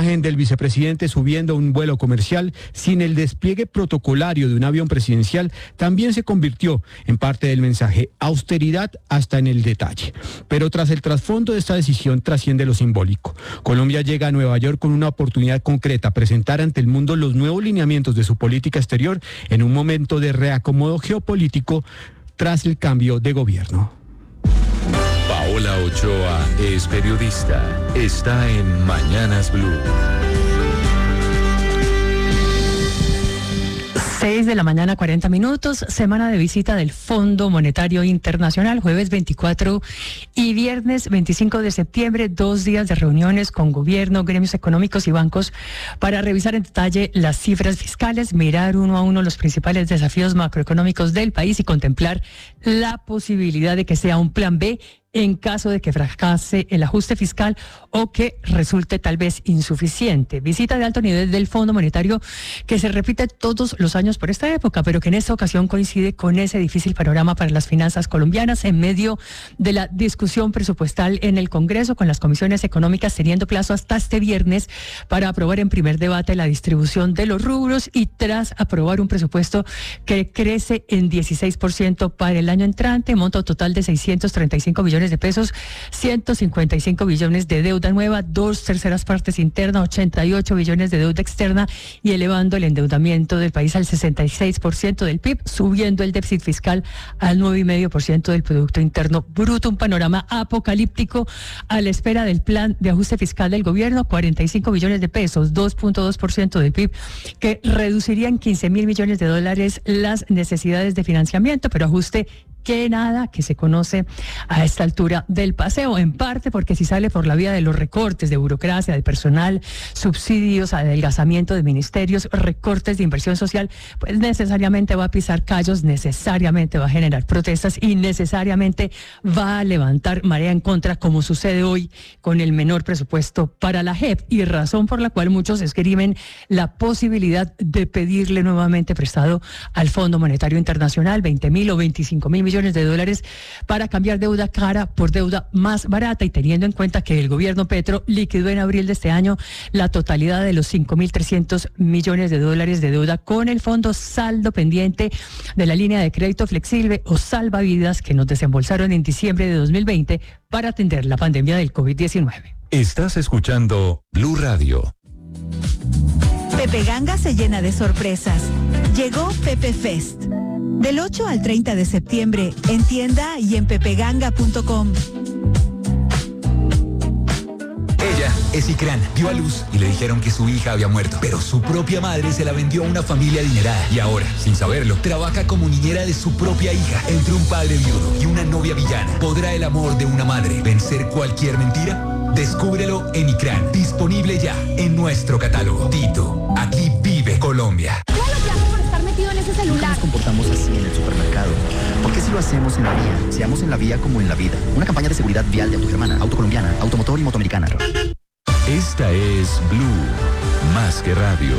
imagen del vicepresidente subiendo a un vuelo comercial sin el despliegue protocolario de un avión presidencial también se convirtió en parte del mensaje: austeridad hasta en el detalle. Pero tras el trasfondo de esta decisión trasciende lo simbólico. Colombia llega a Nueva York con una oportunidad concreta: presentar ante el mundo los nuevos lineamientos de su política exterior en un momento de reacomodo geopolítico tras el cambio de gobierno. Paola Ochoa es periodista. Está en Mañanas Blue. 6:40 a.m, semana de visita del Fondo Monetario Internacional, jueves 24 y viernes 25 de septiembre, 2 días de reuniones con gobierno, gremios económicos y bancos para revisar en detalle las cifras fiscales, mirar uno a uno los principales desafíos macroeconómicos del país y contemplar la posibilidad de que sea un plan B en caso de que fracase el ajuste fiscal o que resulte tal vez insuficiente. Visita de alto nivel del Fondo Monetario que se repite todos los años por esta época, pero que en esta ocasión coincide con ese difícil panorama para las finanzas colombianas en medio de la discusión presupuestal en el Congreso, con las comisiones económicas teniendo plazo hasta este viernes para aprobar en primer debate la distribución de los rubros y tras aprobar un presupuesto que crece en 16% para el año entrante, monto total de 635 billones de pesos, 155 billones de deuda nueva, 2/3 partes interna, 88 billones de deuda externa y elevando el endeudamiento del país al 66% del PIB, subiendo el déficit fiscal al 9,5% del Producto Interno Bruto. Un panorama apocalíptico a la espera del plan de ajuste fiscal del gobierno, 45 billones de pesos, 2,2% del PIB, que reduciría en 15,000 millones de dólares las necesidades de financiamiento, pero ajuste que nada que se conoce a esta altura del paseo, en parte porque si sale por la vía de los recortes de burocracia, de personal, subsidios, adelgazamiento de ministerios, recortes de inversión social, pues necesariamente va a pisar callos, necesariamente va a generar protestas y necesariamente va a levantar marea en contra, como sucede hoy con el menor presupuesto para la JEP, y razón por la cual muchos esgrimen la posibilidad de pedirle nuevamente prestado al Fondo Monetario Internacional 20,000 o 25,000 millones de dólares para cambiar deuda cara por deuda más barata, y teniendo en cuenta que el gobierno Petro liquidó en abril de este año la totalidad de los 5,300 millones de dólares de deuda con el fondo saldo pendiente de la línea de crédito flexible o salvavidas que nos desembolsaron en diciembre de 2020 para atender la pandemia del COVID-19. Estás escuchando Blue Radio. Pepe Ganga se llena de sorpresas. Llegó Pepe Fest. Del 8 al 30 de septiembre, en tienda y en pepeganga.com. Ella es Ikran, dio a luz y le dijeron que su hija había muerto, pero su propia madre se la vendió a una familia adinerada y ahora, sin saberlo, trabaja como niñera de su propia hija. Entre un padre viudo y una novia villana, ¿podrá el amor de una madre vencer cualquier mentira? Descúbrelo en Ikran, disponible ya en nuestro catálogo. Tito, aquí vive Colombia. En ese celular. Nos comportamos así en el supermercado. ¿Por qué si lo hacemos en la vía? Seamos en la vía como en la vida. Una campaña de seguridad vial de Autogermana, Autocolombiana, Automotor y Motoamericana. Esta es Blue, más que radio.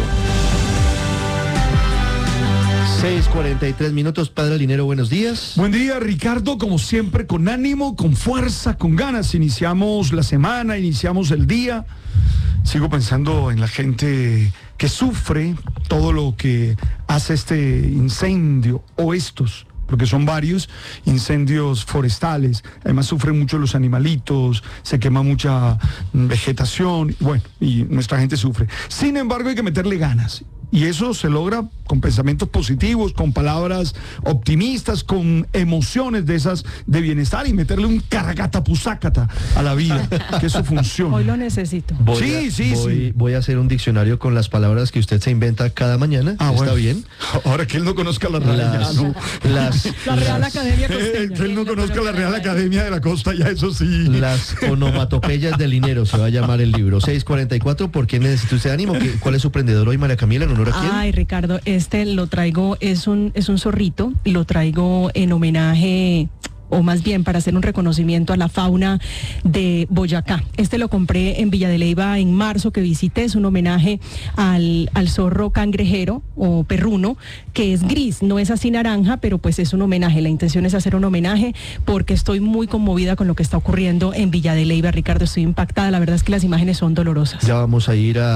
6:43 a.m, Padre Linero, buenos días. Buen día, Ricardo, como siempre, con ánimo, con fuerza, con ganas. Iniciamos la semana, iniciamos el día. Sigo pensando en la gente que sufre todo lo que hace este incendio, o estos, porque son varios incendios forestales. Además sufren mucho los animalitos, se quema mucha vegetación, bueno, y nuestra gente sufre. Sin embargo, hay que meterle ganas. Y eso se logra con pensamientos positivos, con palabras optimistas, con emociones de esas de bienestar, y meterle un caracatapuzácata a la vida, que eso funciona. Hoy lo necesito. Voy a hacer un diccionario con las palabras que usted se inventa cada mañana. ¿Está bueno bien? Ahora que él no conozca la Real Academia Costeña. Que él no conozca la Real Academia de la Costa, ya eso sí. Las onomatopeyas del dinero se va a llamar el libro. 6:44, ¿por qué necesita usted ánimo? ¿Cuál es su prendedor hoy, María Camila? ¿En honor a quién? Ay, Ricardo, lo traigo, es un zorrito, lo traigo en homenaje, o más bien para hacer un reconocimiento a la fauna de Boyacá. Lo compré en Villa de Leyva en marzo, que visité. Es un homenaje al zorro cangrejero o perruno, que es gris, no es así naranja, pero pues es un homenaje. La intención es hacer un homenaje porque estoy muy conmovida con lo que está ocurriendo en Villa de Leyva, Ricardo. Estoy impactada, la verdad es que las imágenes son dolorosas. Ya vamos a ir a